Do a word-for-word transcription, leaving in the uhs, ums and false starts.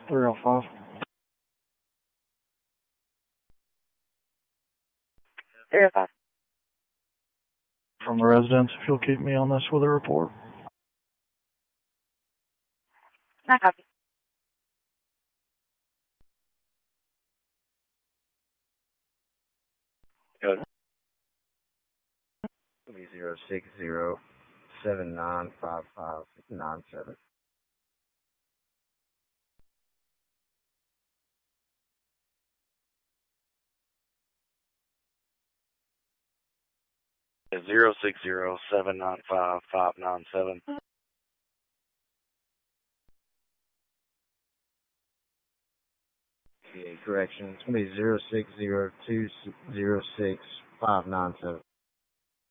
three oh five. three oh five. From the residence, if you'll keep me on this with a report. Not copy. Good. Zero six zero seven nine five five nine seven. Zero six zero seven nine five five nine seven. Yeah, correction. It's gonna be zero six zero two zero six five nine seven.